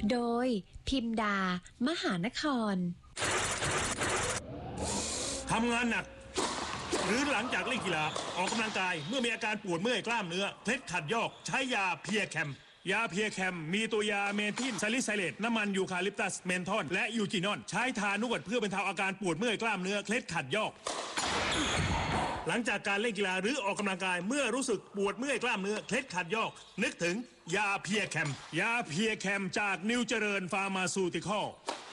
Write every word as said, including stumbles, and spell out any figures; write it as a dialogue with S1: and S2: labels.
S1: โดยพิมดามหานคร
S2: ทำงานหนักหรือหลังจากเล่นกีฬาออกกำลังกายเมื่อมีอาการปวดเมื่อยกล้ามเนื้อเคล็ดขัดยอกใช้ยาเพียแคมยาเพียแคมมีตัวยาเมทิลซาลิไซเลตน้ำมันยูคาลิปตัสเมนทอลและยูจินอนใช้ทานวดเพื่อบรรเทาอาการปวดเมื่อยกล้ามเนื้อเคล็ดขัดยอกหลังจากการเล่นกีฬาหรือออกกำลังกายเมื่อรู้สึกปวดเมื่อยกล้ามเนื้อเคล็ดขัดยอกนึกถึงยาเพียแคมยาเพียแคมจากนิวเจริญฟาร์มาซูติคอล